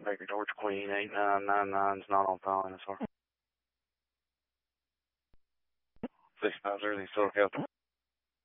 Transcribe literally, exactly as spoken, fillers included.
Baker George Queen, eight nine nine nine is not on file in this far. six five zero, the Solar Capital.